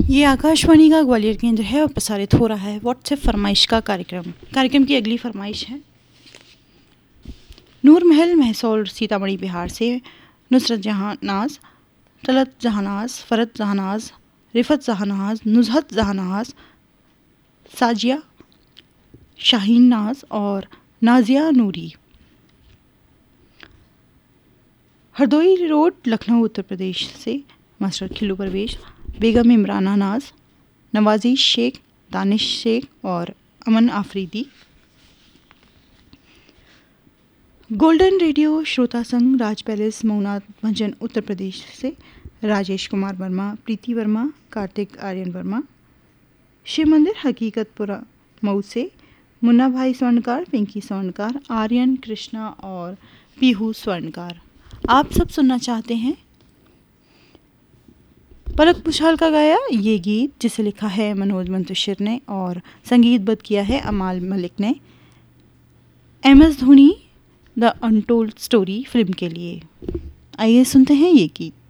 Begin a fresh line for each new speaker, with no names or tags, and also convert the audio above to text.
ये आकाशवाणी का ग्वालियर केंद्र है और प्रसारित हो रहा है व्हाट्सएप फरमाइश का कार्यक्रम की अगली फरमाइश है नूर महल महसौल सीतामढ़ी बिहार से नुसरत जहानाज, तलत जहानाज, फरत जहानाज, रिफत जहानाज, नुजहत जहानाज, साजिया शाहीन नाज और नाजिया नूरी। हरदोई रोड लखनऊ उत्तर प्रदेश से मास्टर खिल्लू परवेश, बेगम इमराना नाज, नवाजी शेख, दानिश शेख और अमन आफरीदी। गोल्डन रेडियो श्रोता संघ राज पैलेस मऊना भंजन उत्तर प्रदेश से राजेश कुमार वर्मा, प्रीति वर्मा, कार्तिक आर्यन वर्मा। शिव मंदिर हकीकतपुरा मऊ से मुन्ना भाई स्वर्णकार, पिंकी स्वर्णकार, आर्यन कृष्णा और पीहू स्वर्णकार। आप सब सुनना चाहते हैं पलक पुछाल का गाया ये गीत, जिसे लिखा है मनोज मंतुशिर ने और संगीतबद्ध किया है अमाल मलिक ने, MS Dhoni the untold story film के लिए। आइए सुनते हैं ये गीत।